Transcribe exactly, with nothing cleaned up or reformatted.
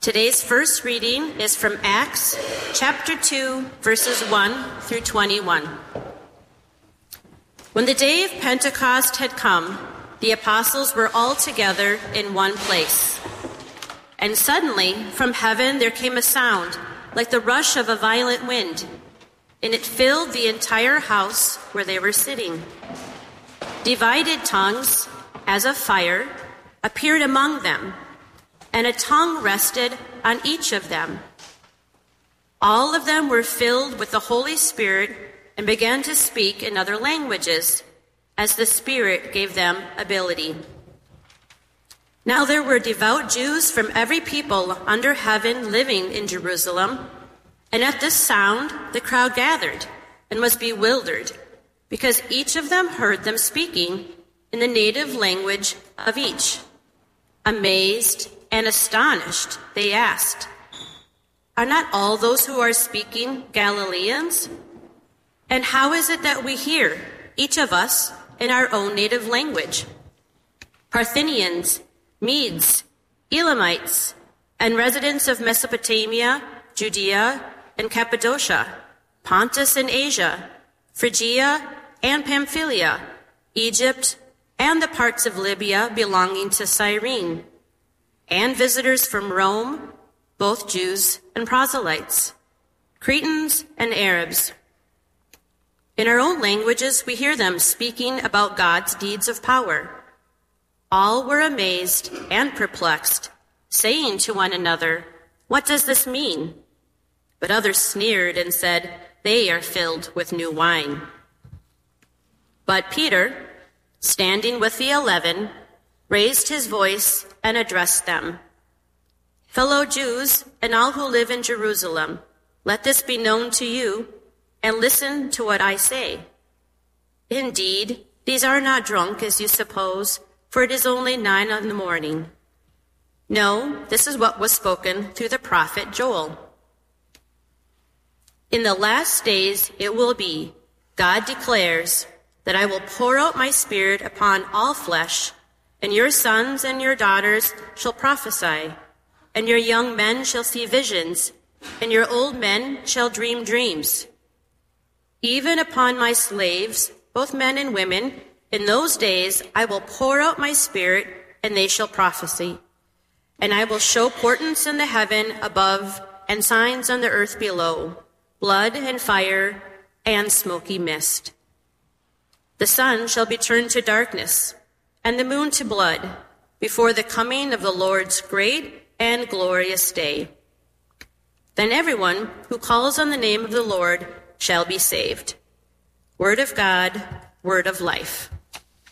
Today's first reading is from Acts chapter two, verses one through twenty-one. When the day of Pentecost had come, the apostles were all together in one place. And suddenly, from heaven there came a sound like the rush of a violent wind, and it filled the entire house where they were sitting. Divided tongues, as of fire, appeared among them, and a tongue rested on each of them. All of them were filled with the Holy Spirit and began to speak in other languages, as the Spirit gave them ability. Now there were devout Jews from every people under heaven living in Jerusalem, and at this sound the crowd gathered and was bewildered, because each of them heard them speaking in the native language of each. Amazed and astonished, they asked, "Are not all those who are speaking Galileans? And how is it that we hear, each of us, in our own native language? Parthians, Medes, Elamites, and residents of Mesopotamia, Judea, and Cappadocia, Pontus and Asia, Phrygia and Pamphylia, Egypt, and the parts of Libya belonging to Cyrene, and visitors from Rome, both Jews and proselytes, Cretans and Arabs. In our own languages we hear them speaking about God's deeds of power." All were amazed and perplexed, saying to one another, "What does this mean?" But others sneered and said, "They are filled with new wine." But Peter, standing with the eleven, raised his voice and addressed them. "Fellow Jews and all who live in Jerusalem, let this be known to you, and listen to what I say. Indeed, these are not drunk as you suppose, for it is only nine in the morning. No, this is what was spoken through the prophet Joel. In the last days it will be, God declares, that I will pour out my Spirit upon all flesh, and your sons and your daughters shall prophesy, and your young men shall see visions, and your old men shall dream dreams. Even upon my slaves, both men and women, in those days I will pour out my Spirit, and they shall prophesy. And I will show portents in the heaven above and signs on the earth below, blood and fire and smoky mist. The sun shall be turned to darkness, and the moon to blood, before the coming of the Lord's great and glorious day. Then everyone who calls on the name of the Lord shall be saved." Word of God, word of life.